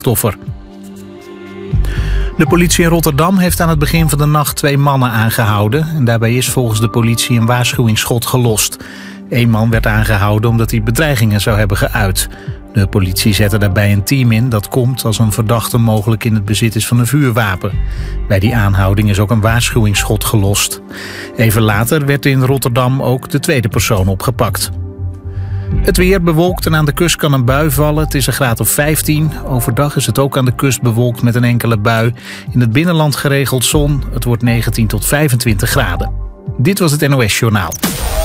slachtoffer. De politie in Rotterdam heeft aan het begin van de nacht 2 mannen aangehouden. En daarbij is volgens de politie een waarschuwingsschot gelost. 1 man werd aangehouden omdat hij bedreigingen zou hebben geuit. De politie zette daarbij een team in dat komt als een verdachte mogelijk in het bezit is van een vuurwapen. Bij die aanhouding is ook een waarschuwingsschot gelost. Even later werd in Rotterdam ook de tweede persoon opgepakt. Het weer bewolkt en aan de kust kan een bui vallen. Het is een graad of 15. Overdag is het ook aan de kust bewolkt met een enkele bui. In het binnenland geregeld zon. Het wordt 19 tot 25 graden. Dit was het NOS Journaal.